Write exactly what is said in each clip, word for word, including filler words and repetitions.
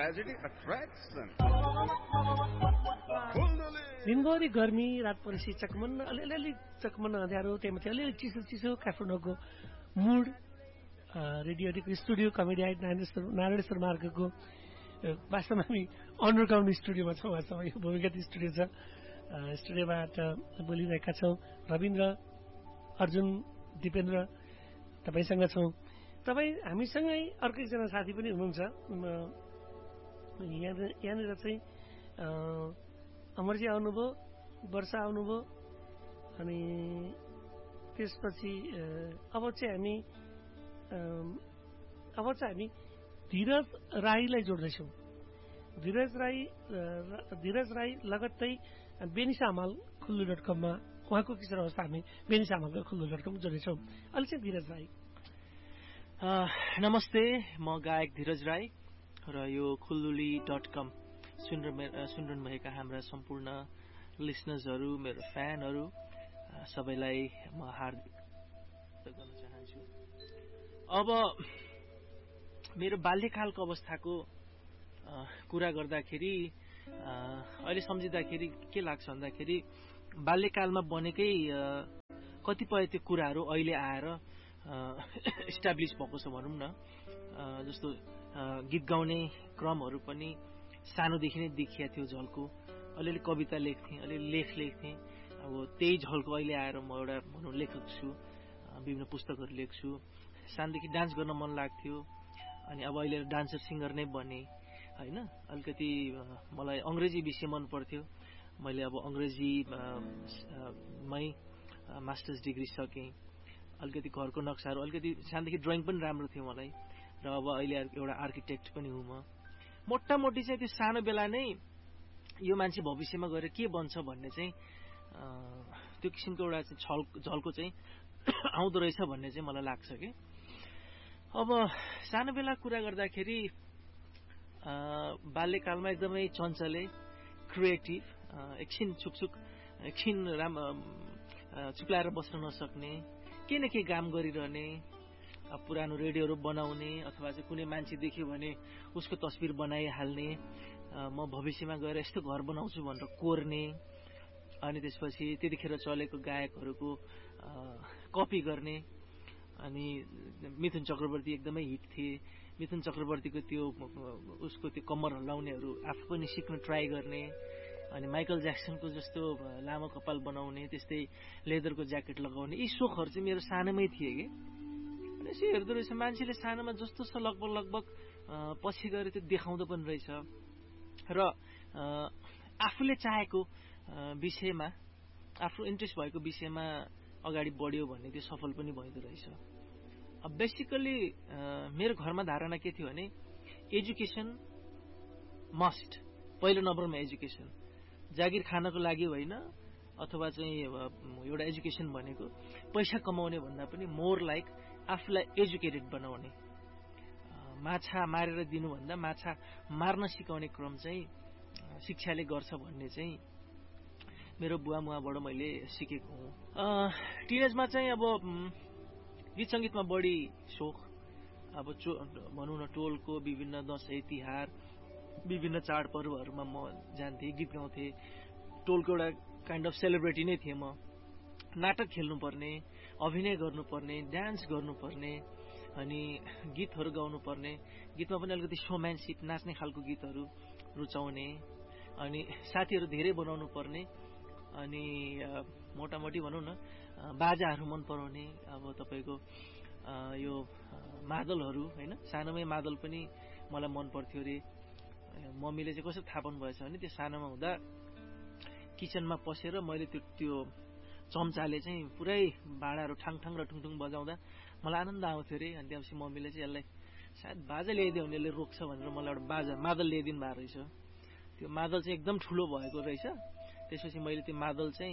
tragedy attracts them. दिनभरि गर्मी रात परेपछि चकमन्न अलिअलि चकमन्न अँध्यारो त्यहीमाथि अलिअलि चिसो चिसो काठमाडौँको मुड रेडियोको स्टुडियो कमेडी आइट नारायणेश्वर मार्गको वास्तवमा हामी अन्डरग्राउन्ड स्टुडियोमा छौँ। वास्तवमा यो भूमिगत स्टुडियो छ। स्टुडियोबाट बोलिरहेका छौँ रविन्द्र, अर्जुन, दिपेन्द्र तपाईँसँग छौँ। तपाईँ हामीसँगै अर्को एकजना साथी पनि हुनुहुन्छ। यहाँनिर चाहिँ अमरजी आउनुभयो, वर्षा आउनुभयो, अनि त्यसपछि अब चाहिँ हामी अब चाहिँ हामी धीरज राईलाई जोड्दैछौँ। धीरज राई धीरज राई लगत्तै बेनिसा हमाल खुल्लु डट कममा उहाँको किशोर अवस्था हामी बेनिसा हमालको खुल्लु डट कम जोड्नेछौँ। अहिले चाहिँ धीरज राई। नमस्ते, म गायक धीरज राई र यो खुल्लुली डट कम सुनिरहनु भएका हाम्रा सम्पूर्ण लिसनर्सहरू, मेरो फ्यानहरू सबैलाई म हार्दिक गर्न चाहन्छु। अब मेरो बाल्यकालको अवस्थाको कुरा गर्दाखेरि अहिले सम्झिँदाखेरि के लाग्छ भन्दाखेरि बाल्यकालमा बनेकै कतिपय त्यो कुराहरू अहिले आएर इस्टाब्लिस भएको छ भनौँ न। जस्तो गीत गाउने क्रमहरू पनि सानोदेखि नै देखिया थियो झल्को। अलिअलि कविता लेख्थेँ, अलिअलि लेख लेख्थेँ। अब त्यही झल्को अहिले आएर म एउटा भनौँ लेखक छु, विभिन्न पुस्तकहरू लेख्छु। सानोदेखि डान्स गर्न मन लाग्थ्यो, अनि अब अहिले डान्सर सिङ्गर नै बने होइन। अलिकति मलाई अङ्ग्रेजी विषय मन पर्थ्यो, मैले अब अङ्ग्रेजीमै मास्टर्स डिग्री सकेँ। अलिकति घरको नक्साहरू अलिकति सानोदेखि ड्रइङ पनि राम्रो थियो मलाई, र अब अहिले एउटा आर्किटेक्ट पनि हुँ म। मोटामोटी चाहिँ त्यो सानो बेला नै यो मान्छे भविष्यमा गएर के बन्छ भन्ने चाहिँ त्यो किसिमको एउटा छल झल्को चाहिँ आउँदो रहेछ भन्ने चाहिँ मलाई लाग्छ कि। अब सानो बेला कुरा गर्दाखेरि बाल्यकालमा एकदमै चञ्चले, क्रिएटिभ, एकछिन छुकछुक एकछिन राम चुप्लाएर बस्न नसक्ने, केही न केही काम गरिरहने, पुरानो रेडियोहरू बनाउने अथवा चाहिँ कुनै मान्छे देख्यो भने उसको तस्बिर बनाइहाल्ने, म भविष्यमा गएर यस्तो घर बनाउँछु भनेर कोर्ने, अनि त्यसपछि त्यतिखेर चलेको गायकहरूको कपी गर्ने। अनि मिथुन चक्रवर्ती एकदमै हिट थिए। मिथुन चक्रवर्तीको त्यो उसको त्यो कम्मर हल्लाउनेहरू आफू पनि सिक्न ट्राई गर्ने, अनि माइकल ज्याक्सनको जस्तो लामो कपाल बनाउने, त्यस्तै लेदरको ज्याकेट लगाउने, यी सोखहरू चाहिँ मेरो सानोमै थिए कि। अनि यसो हेर्दो रहेछ मान्छेले सानोमा जस्तो छ लगभग लगभग पछि गएर त्यो देखाउँदो पनि रहेछ, र आफूले चाहेको विषयमा, आफू इन्ट्रेस्ट भएको विषयमा अगाडि बढ्यो भने त्यो सफल पनि भइदो रहेछ। अब बेसिकली मेरो घरमा धारणा के थियो भने एजुकेसन मस्ट, पहिलो नम्बरमा एजुकेसन। जागिर खानको लागि होइन, अथवा चाहिँ एउटा एजुकेसन भनेको पैसा कमाउने भन्दा पनि मोर लाइक आफूलाई एजुकेटेड बनाउने। माछा मारेर दिनुभन्दा माछा मार्न सिकाउने क्रम चाहिँ शिक्षाले गर्छ भन्ने चाहिँ मेरो बुवा मुवाबाट मैले सिकेको हुँ। टिनेजमा चाहिँ अब गीत सङ्गीतमा बढी सोख। अब चो भनौँ न टोलको विभिन्न दसैँ तिहार विभिन्न चाडपर्वहरूमा म जान्थेँ, गीत गाउँथेँ। टोलको एउटा काइन्ड अफ सेलिब्रेटी नै थिएँ म। नाटक खेल्नुपर्ने, अभिनय गर्नुपर्ने, डान्स गर्नुपर्ने, अनि गीतहरू गाउनुपर्ने, गीतमा पनि अलिकति सोम्यानसिप, नाच्ने खालको गीतहरू रुचाउने, अनि साथीहरू धेरै बनाउनु पर्ने, अनि मोटामोटी भनौँ न बाजाहरू मन पराउने। अब तपाईँको यो मादलहरू होइन, सानोमै मादल पनि मलाई मन पर्थ्यो अरे। मम्मीले चाहिँ कसरी थाहा पाउनु भएछ भने त्यो सानोमा हुँदा किचनमा पसेर मैले त्यो त्यो चम्चाले चाहिँ पुरै भाँडाहरू ठाङठाङ र ठुङठुङ बजाउँदा मलाई आनन्द आउँथ्यो अरे। अनि त्यसपछि मम्मीले चाहिँ यसलाई सायद बाजा ल्याइदियो भने यसले रोक्छ भनेर मलाई एउटा बाजा मादल ल्याइदिनु भएको रहेछ। त्यो मादल चाहिँ एकदम ठुलो भएको रहेछ। त्यसपछि मैले त्यो मादल चाहिँ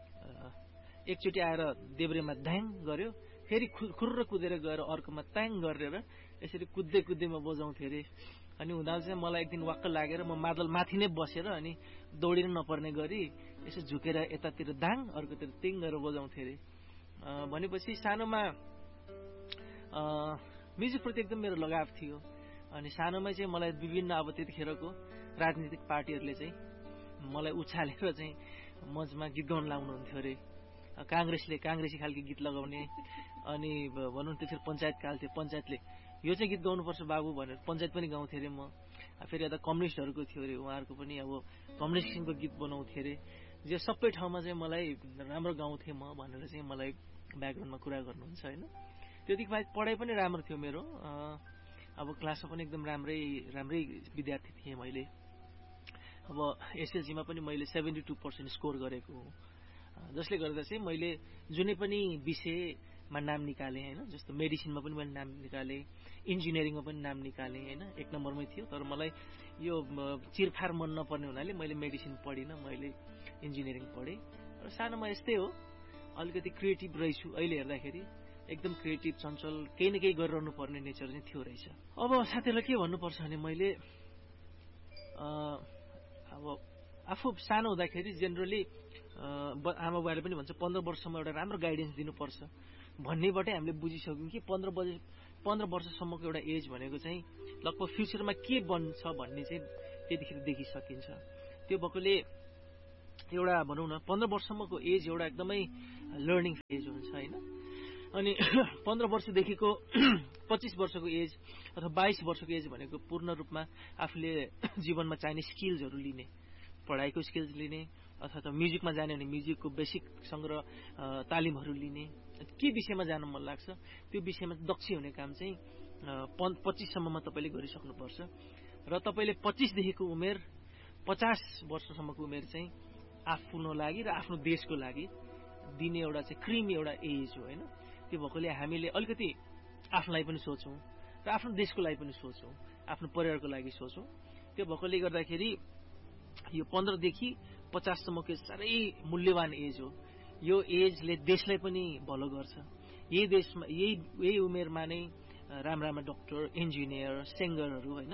एकचोटि आएर देब्रेमा ध्याङ गर्यो, फेरि खुर्र कुदेर गएर अर्कोमा त्याङ गरेर यसरी कुद्दै कुद्दै म बजाउँथेँ अरे। अनि हुँदा चाहिँ मलाई एक दिन वाक्क लागेर म मादल माथि नै बसेर अनि दौडिन नपर्ने गरी यसो झुकेर यतातिर दाङ अर्कोतिर तिङ गरेर बजाउँथेँ अरे। भनेपछि सानोमा म्युजिकप्रति एकदम मेरो लगाव थियो। अनि सानोमै चाहिँ मलाई विभिन्न अब त्यतिखेरको राजनीतिक पार्टीहरूले चाहिँ मलाई उछालेर चाहिँ मञ्चमा गीत गाउन लाउनुहुन्थ्यो अरे। काङ्ग्रेसले काङ्ग्रेसी खालको गीत लगाउने, अनि भनौँ त्यतिखेर पञ्चायत काल थियो, पञ्चायतले यो चाहिँ गीत गाउनुपर्छ बाबु भनेर पञ्चायत पनि गाउँथ्यो अरे। म फेरि यता कम्युनिस्टहरूको थियो अरे, उहाँहरूको पनि अब कम्युनिस्ट किसिमको गीत बनाउँथ्यो अरे। जो सबै ठाउँमा चाहिँ मलाई राम्रो गाउँथेँ म भनेर चाहिँ मलाई ब्याकग्राउन्डमा कुरा गर्नुहुन्छ होइन। त्यतिको बाहेक पढाइ पनि राम्रो थियो मेरो, अब क्लासमा पनि एकदम राम्रै राम्रै विद्यार्थी थिएँ मैले। अब एसएलसीमा पनि मैले सेभेन्टी टू पर्सेन्ट स्कोर गरेको हुँ, जसले गर्दा चाहिँ मैले जुनै पनि विषयमा नाम निकालेँ होइन। जस्तो मेडिसिनमा पनि मैले नाम निकालेँ, इन्जिनियरिङमा पनि नाम निकालेँ होइन, एक नम्बरमै थियो। तर मलाई यो चिरफार मन नपर्ने हुनाले मैले मेडिसिन पढिनँ, मैले इन्जिनियरिङ पढेँ। र सानोमा यस्तै हो, अलिकति क्रिएटिभ रहेछु। अहिले हेर्दाखेरि एकदम क्रिएटिभ, चञ्चल, केही न केही गरिरहनु पर्ने नेचर चाहिँ थियो रहेछ। अब साथीहरूलाई के भन्नुपर्छ भने मैले अब आफू सानो हुँदाखेरि जेनरली आमा बुवाले पनि भन्छ पन्ध्र वर्षसम्म एउटा राम्रो गाइडेन्स दिनुपर्छ भन्नेबाटै हामीले बुझिसक्यौँ कि पन्ध्र बजे पन्ध्र वर्षसम्मको एउटा एज भनेको चाहिँ लगभग फ्युचरमा के बन्छ भन्ने चाहिँ त्यतिखेर देखिसकिन्छ। त्यो भएकोले एउटा भनौँ न पन्ध्र वर्षसम्मको एज एउटा एकदमै लर्निङ फेज हुन्छ होइन। अनि पन्ध्र वर्षदेखिको पच्चिस वर्षको एज अथवा बाइस वर्षको एज भनेको पूर्ण रूपमा आफूले जीवनमा चाहिने स्किल्सहरू लिने, पढाइको स्किल्स लिने, अथवा म्युजिकमा जाने भने म्युजिकको बेसिक सङ्ग्रह तालिमहरू लिने, के विषयमा जान मन लाग्छ त्यो विषयमा दक्ष हुने काम चाहिँ पच्चिससम्ममा तपाईँले गरिसक्नुपर्छ। र तपाईँले पच्चिसदेखिको उमेर पचास वर्षसम्मको उमेर चाहिँ आफ्नो लागि र आफ्नो देशको लागि दिने एउटा चाहिँ क्रिमी एउटा एज हो होइन। त्यो भएकोले हामीले अलिकति आफ्नोलाई पनि सोचौँ र आफ्नो देशको लागि पनि सोचौँ, आफ्नो परिवारको लागि सोचौँ। त्यो भएकोले गर्दाखेरि यो पन्ध्रदेखि पचाससम्मको साह्रै मूल्यवान एज हो। यो एजले देशलाई पनि भलो गर्छ। यही देशमा यही यही उमेरमा नै राम्रा राम्रा डक्टर, इन्जिनियर, सिङ्गरहरू होइन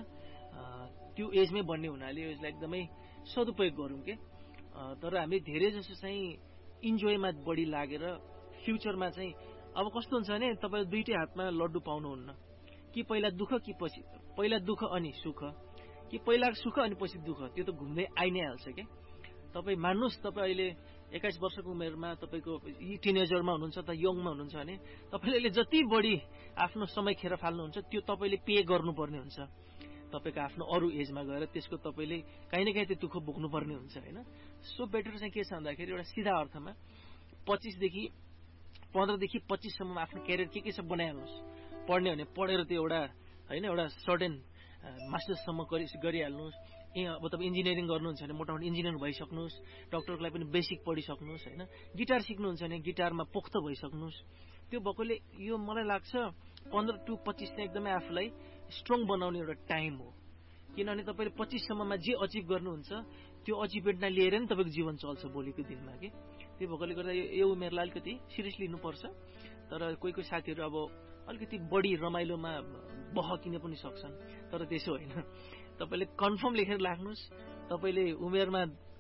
त्यो एजमै बन्ने हुनाले यसलाई एकदमै सदुपयोग गरौँ के। तर हामी धेरै जसो चाहिँ इन्जोयमा बढी लागेर फ्युचरमा चाहिँ अब कस्तो हुन्छ भने तपाईँ दुईटै हातमा लड्डु पाउनुहुन्न, कि पहिला दुःख कि पछि पहिला दुःख अनि सुख, कि पहिला सुख अनि पछि दुःख, त्यो त घुम्दै आइ नै हाल्छ क्या। तपाईँ मान्नुहोस् तपाईँ अहिले एक्काइस वर्षको उमेरमा तपाईँको यी टिनेजरमा हुनुहुन्छ त यङमा हुनुहुन्छ भने तपाईँले अहिले जति बढी आफ्नो समय खेर फाल्नुहुन्छ त्यो तपाईँले पे गर्नुपर्ने हुन्छ तपाईँको आफ्नो अरू एजमा गएर। त्यसको तपाईँले काहीँ न काहीँ त्यो दुःख बोक्नुपर्ने हुन्छ होइन। सो बेटर चाहिँ के छ भन्दाखेरि एउटा सिधा अर्थमा पच्चिसदेखि पन्ध्रदेखि पच्चिससम्ममा आफ्नो क्यारियर के के छ बनाइहाल्नुहोस्। पढ्ने भने पढेर त्यो एउटा होइन एउटा सर्टेन मास्टर्ससम्म गरिहाल्नुहोस्। ए अब तपाईँ इन्जिनियरिङ गर्नुहुन्छ भने मोटामोटी इन्जिनियर भइसक्नुहोस्, डक्टरको लागि पनि बेसिक पढिसक्नुहोस् होइन। गिटार सिक्नुहुन्छ भने गिटारमा पोख्त भइसक्नुहोस्। त्यो भएकोले यो मलाई लाग्छ पन्ध्र टु पच्चिस चाहिँ एकदमै आफूलाई स्ट्रङ बनाउने एउटा टाइम हो। किनभने तपाईँले पच्चिससम्ममा जे अचिभ गर्नुहुन्छ त्यो अचिभमेन्टलाई लिएर नि तपाईँको जीवन चल्छ भोलिको दिनमा कि। त्यो भएकोले गर्दा यो उमेरलाई अलिकति सिरियस लिनुपर्छ। तर कोही कोही साथीहरू अब अलिकति बढी रमाइलोमा बहकिन पनि सक्छन्, तर त्यसो होइन। तपाईँले कन्फर्म लेखेर राख्नुहोस्, तपाईँले उमेरमा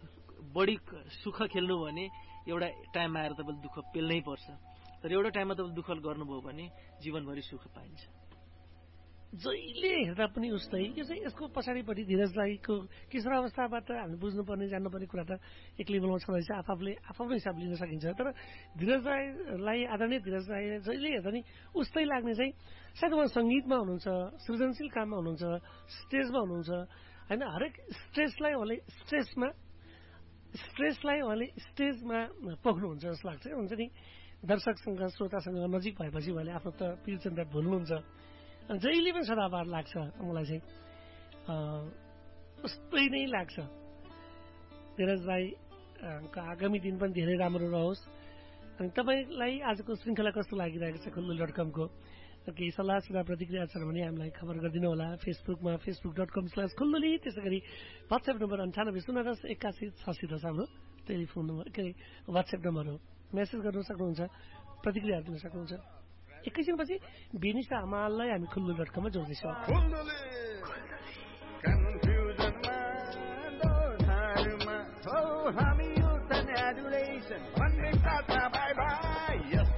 बढी सुख खेल्नु भने एउटा टाइममा आएर तपाईँले दुःख पेल्नै पर्छ। तर एउटा टाइममा तपाईँले दुःख गर्नुभयो भने जीवनभरि सुख पाइन्छ। जहिले हेर्दा पनि उस्तै यो चाहिँ यसको पछाडिपट्टि धीरज राईको किशोर अवस्थाबाट हामी बुझ्नुपर्ने जान्नुपर्ने कुरा त एक लेभलमा छँदैछ, आफूले आफ्नो हिसाब लिन सकिन्छ। तर धीरज राईलाई आदरणीय धीरज राई जहिले हेर्दा नि उस्तै लाग्ने चाहिँ सायद उहाँ सङ्गीतमा हुनुहुन्छ, सृजनशील काममा हुनुहुन्छ, स्टेजमा हुनुहुन्छ होइन। हरेक स्ट्रेसलाई उहाँले स्ट्रेसमा स्ट्रेसलाई उहाँले स्टेजमा पोख्नुहुन्छ जस्तो लाग्छ। हुन्छ नि दर्शकसँग श्रोतासँग नजिक भएपछि उहाँले आफ्नो त पिरचन्द भुल्नुहुन्छ। जहिले पनि सदाबार लाग्छ मलाई चाहिँ उस्तै नै लाग्छ। धीरज राईको आगामी दिन पनि धेरै राम्रो रहोस्। अनि तपाईँलाई आजको श्रृङ्खला कस्तो लागिरहेको छ खुल्लुली डट कमको केही सल्लाह सुझाव प्रतिक्रिया छ भने हामीलाई खबर गरिदिनु होला फेसबुकमा फेसबुक डट कम स्ल्यास खुल्लुली। त्यसै गरी वाट्सएप नम्बर अन्ठानब्बे शून्य दस एकासी छसी दस हाम्रो टेलिफोन नम्बर के अरे वाट्सएप नम्बर हो। मेसेज गर्नु सक्नुहुन्छ, प्रतिक्रियाहरू दिन सक्नुहुन्छ। एकैछिनपछि बेनिसा हमाललाई हामी खुल्लुली डट कममा जोड्दैछौँ।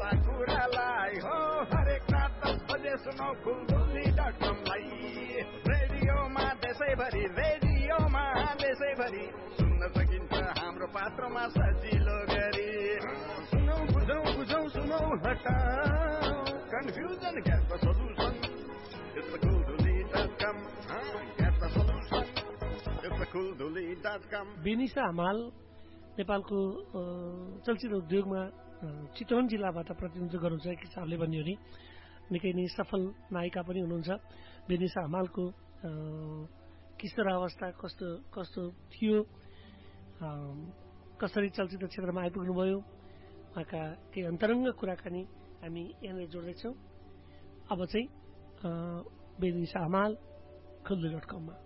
Suno Kululi dot com भन्न सकिन्छ हाम्रो पात्रमा सजिलो गरी सुनौ बुझौ बुझौ सुनौ हटाऊ confusion get the solution it's the कुलधुली dot com get the solution it's the कुलधुली dot कम। बेनिसा हमाल नेपालको चलचित्र उद्योगमा चितवन जिल्लाबाट प्रतिनिधित्व गर्नुहुन्छ एक हिसाबले भन्यो भने निकै नै सफल नायिका पनि हुनुहुन्छ। बेनिसा हमालको किशोर अवस्था कस्तो कस्तो थियो, कसरी चलचित्र क्षेत्रमा आइपुग्नुभयो, उहाँका केही अन्तरङ्ग कुराकानी हामी यहाँनिर जोड्दैछौँ। अब चाहिँ बेनिसा हमाल खुल्दु डट कममा।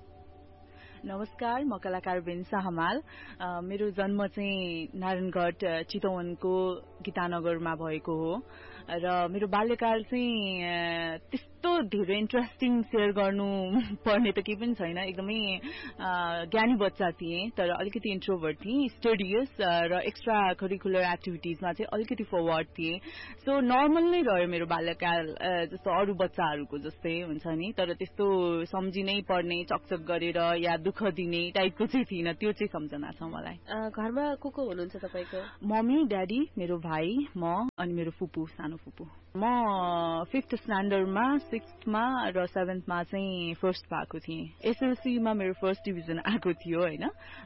नमस्कार, म कलाकार बेनिसा हमाल। मेरो जन्म चाहिँ नारायणगढ चितवनको गीतानगरमा भएको हो र मेरो बाल्यकाल चाहिँ त्यस्तो धेरै इन्ट्रेस्टिङ सेयर गर्नु पर्ने त केही पनि छैन। एकदमै ज्ञानी बच्चा थिएँ तर अलिकति इन्ट्रोभर्ट थिएँ, स्टडियस र एक्स्ट्रा करिकुलर एक्टिभिटिजमा चाहिँ अलिकति फरवर्ड थिएँ। सो नर्मल नै रह्यो मेरो बाल्यकाल, जस्तो अरू बच्चाहरूको जस्तै हुन्छ नि, तर त्यस्तो सम्झिनै पर्ने चकचक गरेर या दुःख दिने टाइपको चाहिँ थिएन। त्यो चाहिँ सम्झना छ मलाई। घरमा को को हुनुहुन्छ तपाईँको? मम्मी, ड्याडी, मेरो भाइ, म अनि मेरो फुपू, सानो फुपू। म फिफ्थ स्ट्यान्डर्डमा, सिक्स्थमा र सेभेन्थमा चाहिँ फर्स्ट भएको थिएँ। एसएलसीमा मेरो फर्स्ट डिभिजन आएको थियो होइन।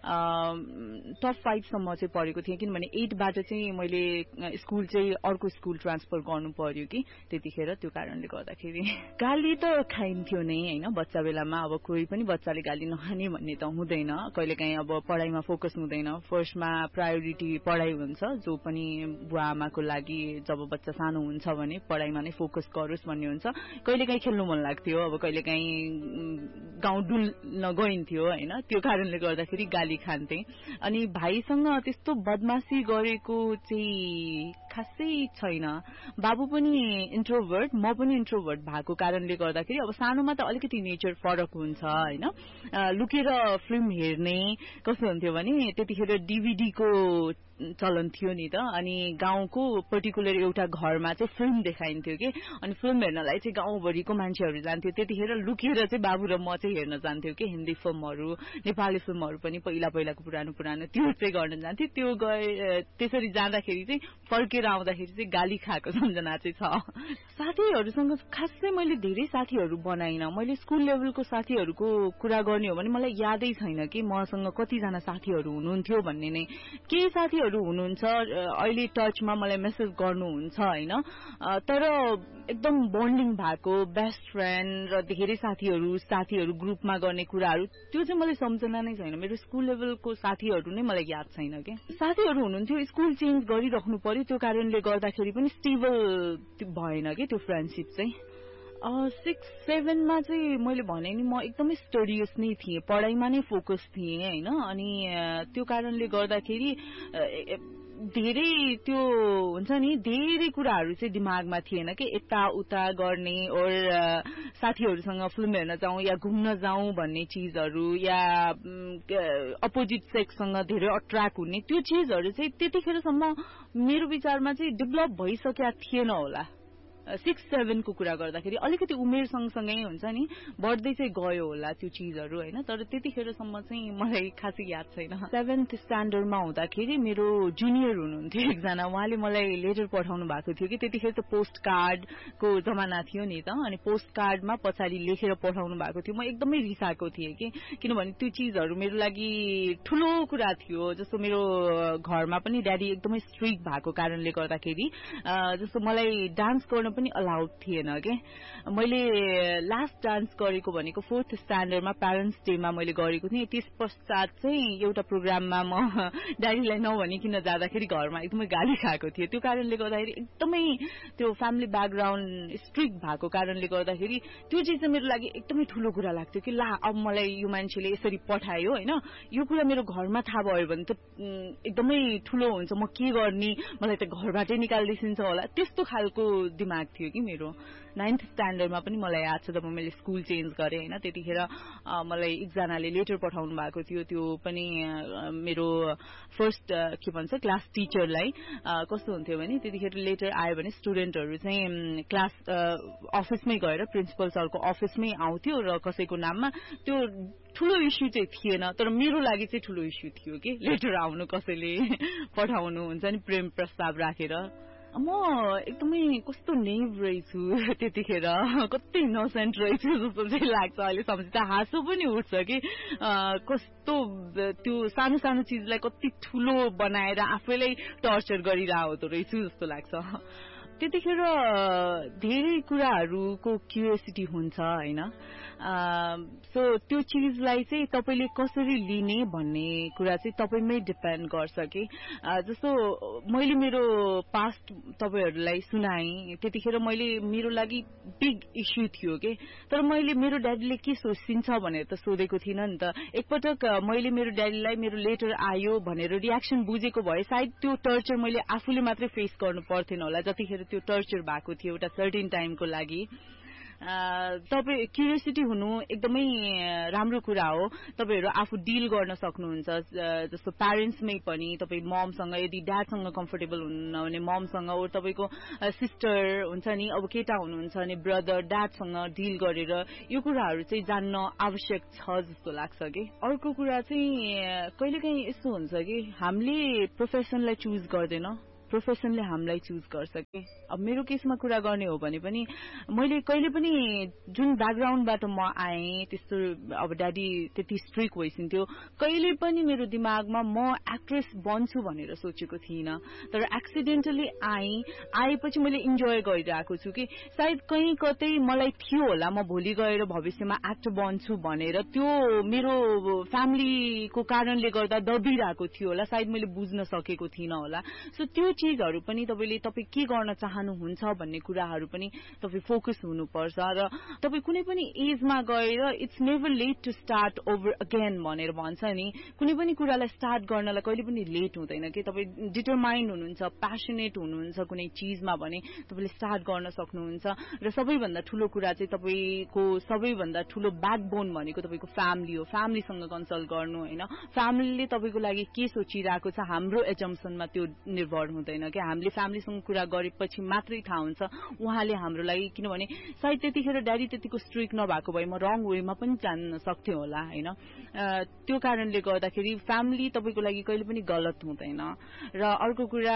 टप फाइभसम्म चाहिँ पढेको थिएँ किनभने एटबाट चाहिँ मैले स्कुल चाहिँ अर्को स्कुल ट्रान्सफर गर्नु पर्यो कि त्यतिखेर, त्यो कारणले गर्दाखेरि गाली त खाइन्थ्यो नै होइन बच्चा बेलामा। अब कोही पनि बच्चाले गाली नखाने भन्ने त हुँदैन, कहिलेकाहीँ अब पढाइमा फोकस हुँदैन, फर्स्टमा प्रायोरिटी पढाइ हुन्छ। जो पनि बुवा आमाको लागि जब बच्चा सानो हुन्छ भने पढाइमा नै फोकस गरोस् भन्ने हुन्छ। कहिलेकाहीँ खेल्नु मन लाग्थ्यो, अब कहिलेकाहीँ गाउँ डुल्न गइन्थ्यो होइन, त्यो कारणले गर्दाखेरि गाली खान्थे। अनि भाइसँग त्यस्तो बदमासी गरेको चाहिँ खासै छैन। बाबु पनि इन्ट्रोभर्ट, म पनि इन्ट्रोभर्ट भएको कारणले गर्दाखेरि अब सानोमा त अलिकति नेचर फरक हुन्छ होइन। लुकेर फिल्म हेर्ने कस्तो हुन्थ्यो भने त्यतिखेर डिभिडीको चलन थियो नि त, अनि गाउँको पर्टिकुलर एउटा घरमा चाहिँ फिल्म देखाइन्थ्यो कि, अनि फिल्म हेर्नलाई चाहिँ गाउँभरिको मान्छेहरू जान्थ्यो। त्यतिखेर लुकेर चाहिँ बाबु र म चाहिँ हेर्न जान्थ्यो कि हिन्दी फिल्महरू, नेपाली फिल्महरू पनि पहिला पहिलाको पुरानो पुरानो त्यो चाहिँ गर्न जान्थ्यो। त्यो गए त्यसरी जाँदाखेरि चाहिँ फर्केर आउँदाखेरि चाहिँ गाली खाएको सम्झना चाहिँ छ। साथीहरूसँग खासै मैले धेरै साथीहरू बनाइनँ। मैले स्कुल लेभलको साथीहरूको कुरा गर्ने हो भने मलाई यादै छैन कि मसँग कतिजना साथीहरू हुनुहुन्थ्यो भन्ने नै। केही साथीहरू हुनुहुन्छ अहिले टचमा मलाई मेसेज गर्नुहुन्छ होइन, तर एकदम बन्डिङ भएको बेस्ट फ्रेन्ड र धेरै साथीहरू साथीहरू ग्रुपमा गर्ने कुराहरू त्यो चाहिँ मलाई सम्झना नै छैन। मेरो स्कुल लेभलको साथीहरू नै मलाई याद छैन कि। साथीहरू हुनुहुन्थ्यो, स्कुल चेन्ज गरिराख्नु पर्यो, त्यो कारणले गर्दाखेरि पनि स्टेबल भएन कि त्यो फ्रेन्डसिप चाहिँ। सिक्स सेभेनमा चाहिँ मैले भने नि म एकदमै स्टडियस नै थिएँ, पढाइमा नै फोकस थिएँ होइन। अनि त्यो कारणले गर्दाखेरि धेरै त्यो हुन्छ नि धेरै कुराहरू चाहिँ दिमागमा थिएन कि यताउता गर्ने और साथीहरूसँग फिल्म हेर्न जाउँ या घुम्न जाउँ भन्ने चिजहरू या अपोजिट सेक्ससँग धेरै अट्र्याक्ट हुने त्यो चिजहरू चाहिँ त्यतिखेरसम्म मेरो विचारमा चाहिँ डेभलप भइसकेका थिएन होला। सिक्स सेभेनको कुरा गर्दाखेरि अलिकति उमेर सँगसँगै हुन्छ नि बढ्दै चाहिँ गयो होला त्यो चिजहरू होइन, तर त्यतिखेरसम्म चाहिँ मलाई खासै याद छैन। सेभेन्थ स्ट्यान्डर्डमा हुँदाखेरि मेरो जुनियर हुनुहुन्थ्यो एकजना, उहाँले मलाई लेटर पठाउनु भएको थियो कि त्यतिखेर त पोस्ट कार्डको जमाना थियो नि त, अनि पोस्ट कार्डमा पछाडि लेखेर पठाउनु भएको थियो। म एकदमै रिसाएको थिएँ कि किनभने त्यो चिजहरू मेरो लागि ठुलो कुरा थियो। जस्तो मेरो घरमा पनि ड्याडी एकदमै स्ट्रिक्ट भएको कारणले गर्दाखेरि जस्तो मलाई डान्स गर्न पनि अलाउड थिएन के। मैले लास्ट डान्स गरेको भनेको फोर्थ स्ट्यान्डर्डमा प्यारेन्ट्स डेमा मैले गरेको थिएँ। त्यस पश्चात चाहिँ एउटा प्रोग्राममा म ड्याडीलाई नभनिकन जाँदाखेरि घरमा एकदमै गाली खाएको थिएँ। त्यो कारणले गर्दाखेरि एकदमै त्यो फ्यामिली ब्याकग्राउन्ड स्ट्रिक्ट भएको कारणले गर्दाखेरि त्यो चिज चाहिँ मेरो लागि एकदमै ठुलो कुरा लाग्थ्यो कि ला अब मलाई यो मान्छेले यसरी पठायो होइन, यो कुरा मेरो घरमा थाहा भयो भने त एकदमै ठुलो हुन्छ, म के गर्ने, मलाई त घरबाटै निकालिदिन्छ होला, त्यस्तो खालको दिमाग थियो कि मेरो। नाइन्थ स्ट्यान्डर्डमा पनि मलाई याद छ जब मैले स्कुल चेन्ज गरेँ होइन, त्यतिखेर मलाई एकजनाले लेटर पठाउनु भएको थियो। त्यो पनि मेरो फर्स्ट के भन्छ क्लास टिचरलाई। कस्तो हुन्थ्यो भने त्यतिखेर लेटर आयो भने स्टुडेन्टहरू चाहिँ क्लास अफिसमै गएर प्रिन्सिपल सरको अफिसमै आउँथ्यो र कसैको नाममा त्यो ठुलो इस्यु चाहिँ थिएन, तर मेरो लागि चाहिँ ठुलो इस्यु थियो कि लेटर आउनु, कसैले पठाउनु हुन्छ नि प्रेम प्रस्ताव राखेर। म एकदमै कस्तो नेभ रहेछु त्यतिखेर, कति इनोसेन्ट रहेछु जस्तो चाहिँ लाग्छ अहिले सम्झिँदा हाँसो पनि उठ्छ कि कस्तो त्यो सानो सानो चिजलाई कति ठुलो बनाएर आफैलाई टर्चर गरिरहेको रहेछु जस्तो लाग्छ। त्यतिखेर धेरै कुराहरूको क्युरियोसिटी हुन्छ होइन, सो त्यो चिजलाई चाहिँ तपाईँले कसरी लिने भन्ने कुरा चाहिँ तपाईँमै डिपेन्ड गर्छ कि। जस्तो मैले मेरो पास्ट तपाईँहरूलाई सुनाएँ, त्यतिखेर मैले मेरो लागि बिग इस्यु थियो कि, तर मैले मेरो ड्याडीले के सोचिन्छ भनेर त सोधेको थिइनँ नि त। एकपटक मैले मेरो ड्याडीलाई मेरो लेटर आयो भनेर रियाक्सन बुझेको भए सायद त्यो टर्चर मैले आफूले मात्रै फेस गर्नु पर्थेन होला, जतिखेर त्यो टर्चर भएको थियो एउटा सर्टेन टाइमको लागि। तपाईँ क्युरियोसिटी हुनु एकदमै राम्रो कुरा हो। तपाईँहरू आफू डिल गर्न सक्नुहुन्छ, जस्तो प्यारेन्ट्समै पनि तपाईँ ममसँग यदि ड्याडसँग कम्फर्टेबल हुनुहुन्न भने ममसँग, ओ तपाईँको सिस्टर हुन्छ नि, अब केटा हुनुहुन्छ भने ब्रदर ड्याडसँग डिल गरेर यो कुराहरू चाहिँ जान्न आवश्यक छ जस्तो लाग्छ कि। अर्को कुरा चाहिँ कहिलेकाहीँ यस्तो हुन्छ कि हामीले प्रोफेसनलाई चुज गर्दैन, प्रोफेसनले हामीलाई चुज गर्छ कि। अब मेरो केसमा कुरा गर्ने हो भने पनि मैले कहिले पनि जुन ब्याकग्राउन्डबाट म आएँ त्यस्तो, अब ड्याडी त्यति स्ट्रिक्ट भइसिन्थ्यो, कहिले पनि मेरो दिमागमा म एक्ट्रेस बन्छु भनेर सोचेको थिइनँ। तर एक्सिडेन्टली आएँ, आएपछि मैले इन्जोय गरिरहेको छु कि सायद कहीँ कतै मलाई थियो होला म भोलि गएर भविष्यमा एक्टर बन्छु भनेर, त्यो मेरो फ्यामिलीको कारणले गर्दा दबिरहेको थियो होला, सायद मैले बुझ्न सकेको थिइनँ होला। सो त्यो चिजहरू पनि तपाईँले तपाईँ के गर्न चाहनुहुन्छ भन्ने कुराहरू पनि तपाईँ फोकस हुनुपर्छ। र तपाईँ कुनै पनि एजमा गएर it's never late to start over again भनेर भन्छ नि, कुनै पनि कुरालाई स्टार्ट गर्नलाई कहिले पनि लेट हुँदैन कि। तपाईँ डिटरमाइन्ड हुनुहुन्छ, प्यासनेट हुनुहुन्छ कुनै चिजमा भने तपाईँले स्टार्ट गर्न सक्नुहुन्छ। र सबैभन्दा ठुलो कुरा चाहिँ तपाईँको सबैभन्दा ठुलो ब्याकबोन भनेको तपाईँको फ्यामिली हो। फ्यामिलीसँग कन्सल्ट गर्नु होइन, फ्यामिलीले तपाईँको लागि के सोचिरहेको छ हाम्रो एजम्सनमा त्यो निर्भर हुँदैन कि। हामीले फ्यामिलीसँग कुरा गरेपछि मात्रै थाहा हुन्छ उहाँले हाम्रो लागि, किनभने सायद त्यतिखेर ड्याडी त्यतिको स्ट्रिक्ट नभएको भए म रङ वेमा पनि जान्न सक्थेँ होला होइन। त्यो कारणले गर्दाखेरि फ्यामिली तपाईँको लागि कहिले पनि गलत हुँदैन। र अर्को कुरा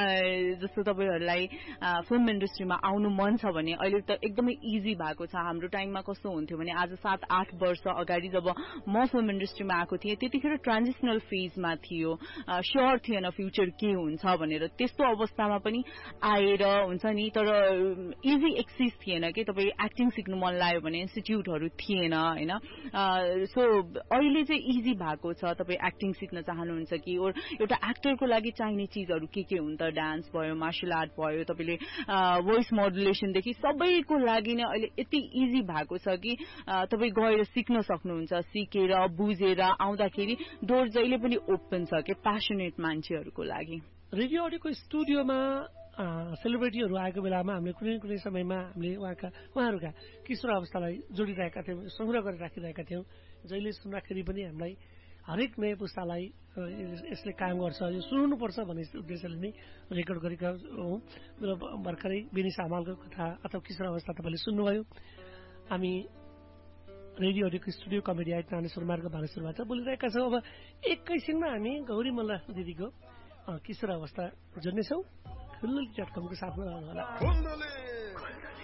जस्तो तपाईँहरूलाई फिल्म इन्डस्ट्रीमा आउनु मन छ भने अहिले त एकदमै इजी भएको छ। हाम्रो टाइममा कस्तो हुन्थ्यो भने आज सात आठ वर्ष अगाडि जब म फिल्म इन्डस्ट्रीमा आएको थिएँ त्यतिखेर ट्रान्जिसनल फेजमा थियो, स्योर थिएन फ्युचर के हुन्छ भनेर। त्यस्तो अवस्थामा पनि आएर हुन्छ नि, तर इजी एक्सिस थिएन कि। तपाईँ एक्टिङ सिक्नु मन लाग्यो भने इन्स्टिट्युटहरू थिएन होइन। सो अहिले चाहिँ इजी भएको छ। तपाईँ एक्टिङ सिक्न चाहनुहुन्छ कि, और एउटा एक्टरको लागि चाहिने चिजहरू के के हुन्छ, डान्स भयो, मार्शल आर्ट भयो, तपाईँले भोइस मोडुलेसनदेखि सबैको लागि नै अहिले यति इजी भएको छ कि तपाईँ गएर सिक्न सक्नुहुन्छ। सिकेर बुझेर आउँदाखेरि डोर जहिले पनि ओपन छ कि प्यासनेट मान्छेहरूको लागि। रेडियो अडियोको स्टुडियोमा सेलिब्रिटीहरू आएको बेलामा हामीले कुनै कुनै समयमा हामीले उहाँका उहाँहरूका किशोर अवस्थालाई जोडिरहेका थियौँ, सङ्ग्रह गरेर राखिरहेका थियौँ। जहिले सुन्दाखेरि पनि हामीलाई हरेक नयाँ पुस्तालाई यसले काम गर्छ, यो सुन्नुपर्छ भन्ने उद्देश्यले नै रेकर्ड गरेका हौँ। मेरो भर्खरै बेनिस हमालको कथा अथवा किशोर अवस्था तपाईँले सुन्नुभयो। हामी रेडियो अडियोको स्टुडियो कमेडी आइट नानेश्वर मार्ग भानेश्वरबाट बोलिरहेका छौँ। अब एकैछिनमा हामी गौरी मल्ल दिदीको किशोर अवस्था जोड्नेछौँ। खुल्लुली डट कमको साथमा रहनु होला।